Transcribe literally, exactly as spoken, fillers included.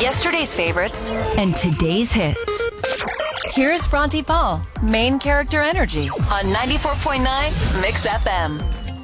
Yesterday's favorites and today's hits. Here's Bronte Paul, main character energy on ninety-four point nine Mix F M.